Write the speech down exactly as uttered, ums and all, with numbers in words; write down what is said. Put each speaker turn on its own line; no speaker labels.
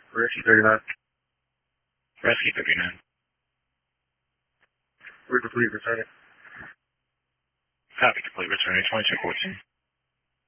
Rescue thirty-nine.
Rescue thirty-nine.
We're complete returning.
Copy, complete returning, twenty-two fourteen.